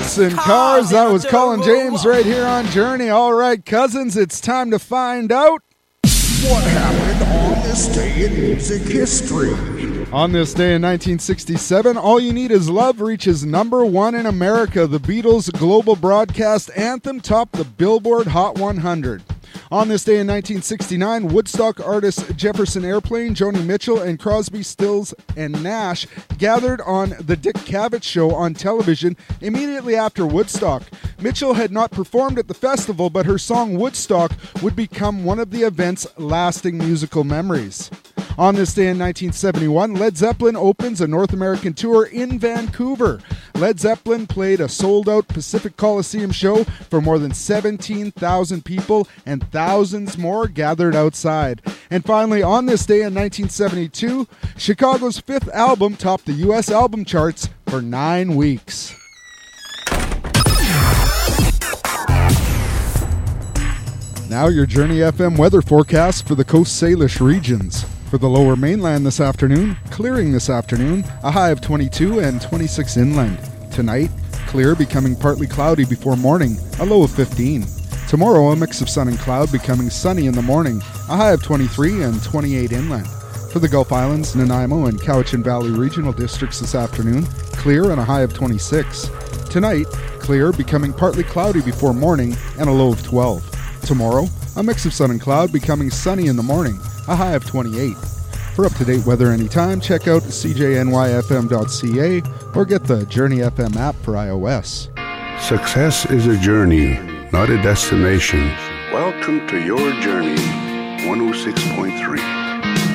Boats and Cars. That was Colin James right here on Journey. All right, cousins, it's time to find out what happened on this day in music history. On this day in 1967, All You Need Is Love reaches number one in America. The Beatles' global broadcast anthem topped the Billboard Hot 100. On this day in 1969, Woodstock artists Jefferson Airplane, Joni Mitchell, and Crosby, Stills, and Nash gathered on The Dick Cavett Show on television immediately after Woodstock. Mitchell had not performed at the festival, but her song Woodstock would become one of the event's lasting musical memories. On this day in 1971, Led Zeppelin opens a North American tour in Vancouver. Led Zeppelin played a sold-out Pacific Coliseum show for more than 17,000 people, and thousands more gathered outside. And finally, on this day in 1972, Chicago's fifth album topped the U.S. album charts for 9 weeks. Now your Journey FM weather forecast for the Coast Salish regions. For the lower mainland this afternoon, clearing this afternoon, a high of 22 and 26 inland. Tonight, clear, becoming partly cloudy before morning, a low of 15. Tomorrow, a mix of sun and cloud, becoming sunny in the morning, a high of 23 and 28 inland. For the Gulf Islands, Nanaimo, and Cowichan Valley regional districts this afternoon, clear and a high of 26. Tonight, clear, becoming partly cloudy before morning, and a low of 12. Tomorrow, a mix of sun and cloud, becoming sunny in the morning, a high of 28. For up-to-date weather anytime, check out cjnyfm.ca or get the Journey FM app for iOS. Success is a journey, not a destination. Welcome to your Journey 106.3.